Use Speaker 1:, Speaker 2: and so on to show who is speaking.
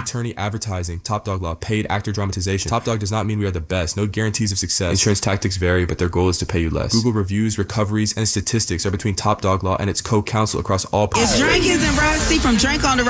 Speaker 1: attorney advertising, Top Dog Law, paid actor dramatization. Top Dog does not mean we are the best. No guarantees of success. Insurance tactics vary, but their goal is to pay you less. Google reviews, recoveries, and statistics are between Top Dog Law and its co-counsel across all.
Speaker 2: It's Drink His and Roxy from Drink on the